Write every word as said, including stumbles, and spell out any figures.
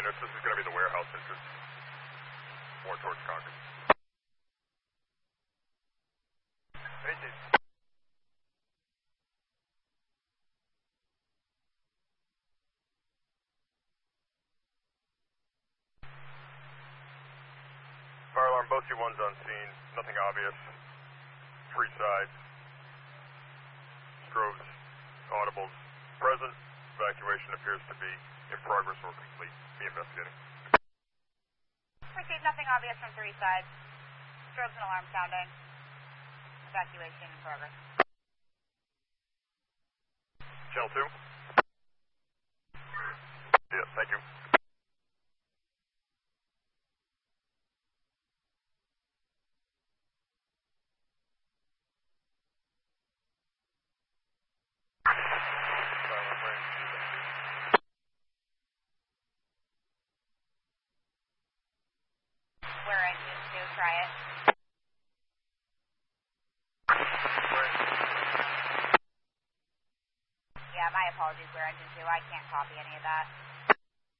units. This is going to be the warehouse entrance. More towards Concord. eighteen. Fire alarm, both U ones on scene. Nothing obvious. Free sides. Strobes, audibles present. Evacuation appears to be in progress or complete. Be investigating. Received nothing obvious from three sides. Strobes and alarm sounding. Evacuation in progress. Channel two? Yes, thank you. Where engine two, try it. Yeah, my apologies, where engine two. I can't copy any of that.